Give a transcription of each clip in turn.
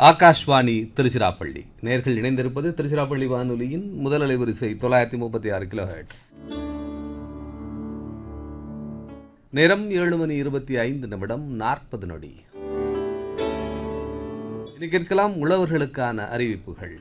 ஆகாஷ்வாணி திருச்சிராப்பள்ளி நேர்கள் இணைந்திருப்பது திருச்சிராப்பள்ளி வானொலியின் முதல் அலைவரிசை 936 கிலோஹெர்ட்ஸ். நேரம் 7:25:40. இனி கேட்கலாம் உழவர்களுக்கான அறிவிப்புகள்.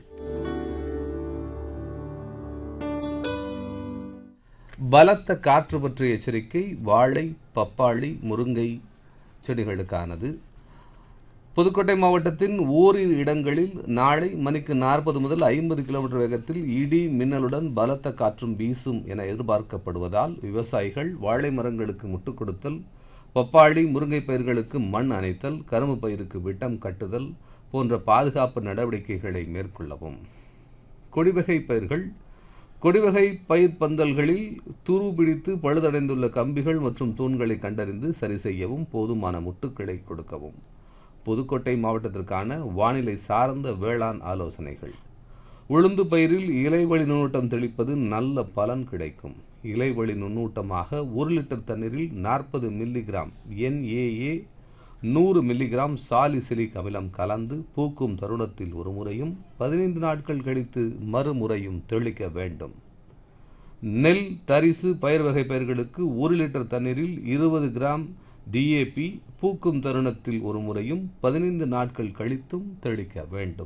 பலத்த காற்று பற்றிய எச்சரிக்கை வாழை, பப்பாளி, முருங்கை செடிகளுக்கானது. புதுக்கோட்டை மாவட்டத்தின் ஓரிரு இடங்களில் நாளை மணிக்கு 40 முதல் 50 கிலோமீட்டர் வேகத்தில் இடி மின்னலுடன் பலத்த காற்றும் வீசும் என எதிர்பார்க்கப்படுவதால் விவசாயிகள் வாழை மரங்களுக்கு முட்டுக் கொடுத்தல், பப்பாளி, முருங்கை பயிர்களுக்கு மண் அணைத்தல், கரும்பு பயிருக்கு விட்டம் கட்டுதல் போன்ற பாதுகாப்பு நடவடிக்கைகளை மேற்கொள்ளவும். கொடிவகை பயிர்கள் கொடிவகை பயிர் பந்தல்களில் துரு பிடித்து பழுதடைந்துள்ள கம்பிகள் மற்றும் தூண்களை கண்டறிந்து சரி செய்யவும் போதுமான முட்டுக்களை கொடுக்கவும். புதுக்கோட்டை மாவட்டத்திற்கான வானிலை சார்ந்த வேளாண் ஆலோசனைகள். உளுந்து பயிரில் இலைவழி நுண்ணூட்டம் தெளிப்பது நல்ல பலன் கிடைக்கும். இலைவழி நுண்ணூட்டமாக 1 லிட்டர் தண்ணீரில் 40 மில்லிகிராம் NaA, 100 மில்லிகிராம் சாலிசிலிக் அமிலம் கலந்து பூக்கும் தருணத்தில் ஒரு முறையும் 15 நாட்கள் கழித்து மறுமுறையும் தெளிக்க வேண்டும். நெல், தரிசு, பயிர் வகை பயிர்களுக்கு 1 லிட்டர் தண்ணீரில் 20 கிராம் DAP பூக்கும் தருணத்தில் ஒரு முறையும் 15 நாட்கள் கழித்தும் தெளிக்க வேண்டும்.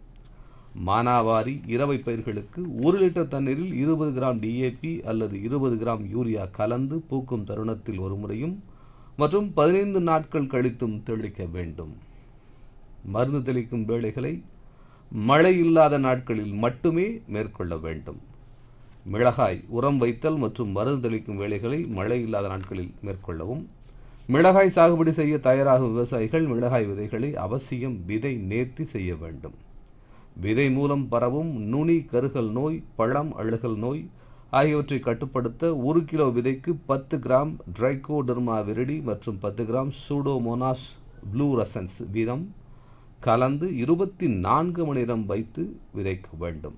மானாவாரி இரவை பயிர்களுக்கு 1 லிட்டர் தண்ணீரில் 20 கிராம் DAP அல்லது 20 கிராம் யூரியா கலந்து பூக்கும் தருணத்தில் ஒரு முறையும் மற்றும் 15 நாட்கள் கழித்தும் தெளிக்க வேண்டும். மருந்து தெளிக்கும் வேளைகளை மழை இல்லாத நாட்களில் மட்டுமே மேற்கொள்ள வேண்டும். மிளகாய் உரம் வைத்தல் மற்றும் மருந்து தெளிக்கும் வேளைகளை மழை இல்லாத நாட்களில் மேற்கொள்ளவும். மிளகாய் சாகுபடி செய்ய தயாராகும் விவசாயிகள் மிளகாய் விதைகளை அவசியம் விதை நேர்த்தி செய்ய வேண்டும். விதை மூலம் பரவும் நுனி கருகல் நோய், பழம் அழுகல் நோய் ஆகியவற்றை கட்டுப்படுத்த 1 கிலோ விதைக்கு 10 கிராம் ட்ரைகோடெர்மா விரிடி மற்றும் 10 கிராம் சூடோமோனாஸ் ப்ளூரசன்ஸ் வீதம் கலந்து 24 மணி நேரம் வைத்து விதைக்க வேண்டும்.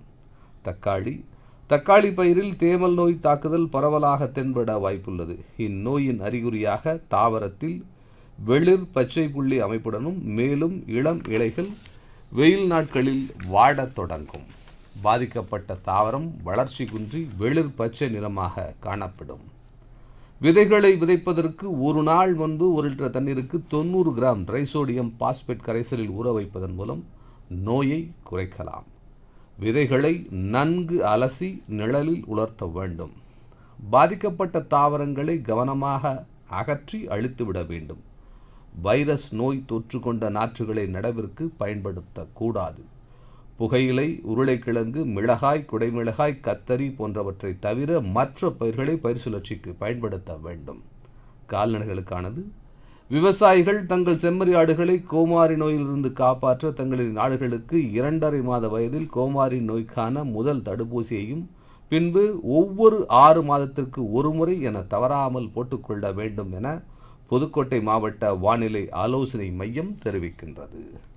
தக்காளி பயிரில் தேமல் நோய் தாக்குதல் பரவலாக தென்பட வாய்ப்புள்ளது. இந்நோயின் அறிகுறியாக தாவரத்தில் வெளிர் பச்சை புள்ளி அமைப்புடனும் மேலும் இளம் இலைகள் வெயில் நாட்களில் வாடத் தொடங்கும். பாதிக்கப்பட்ட தாவரம் வளர்ச்சி குன்றி வெளிர் பச்சை நிறமாக காணப்படும். விதைகளை விதைப்பதற்கு ஒரு நாள் முன்பு 1 லிட்டர் தண்ணீருக்கு 90 கிராம் ட்ரைசோடியம் பாஸ்பேட் கரைசலில் ஊற வைப்பதன் மூலம் நோயை குறைக்கலாம். விதைகளை நன்கு அலசி நிழலில் உலர்த்த வேண்டும். பாதிக்கப்பட்ட தாவரங்களை கவனமாக அகற்றி அழித்துவிட வேண்டும். வைரஸ் நோய் தொற்று கொண்ட நாற்றுகளை நடவிற்கு பயன்படுத்தக்கூடாது. புகையிலை, உருளைக்கிழங்கு, மிளகாய், குடைமிளகாய், கத்தரி போன்றவற்றை தவிர மற்ற பயிர்களை பயிர் சுழற்சிக்கு பயன்படுத்த வேண்டும். கால்நடைகளுக்கானது. விவசாயிகள் தங்கள் செம்மறி ஆடுகளை கோமாரி நோயிலிருந்து காப்பாற்ற தங்களின் ஆடுகளுக்கு 2.5 மாத வயதில் கோமாரி நோய்க்கான முதல் தடுப்பூசியையும் பின்பு ஒவ்வொரு 6 மாதத்திற்கு ஒரு முறை என தவறாமல் போட்டுக்கொள்ள வேண்டும் என புதுக்கோட்டை மாவட்ட வானிலை ஆலோசனை மையம் தெரிவிக்கின்றது.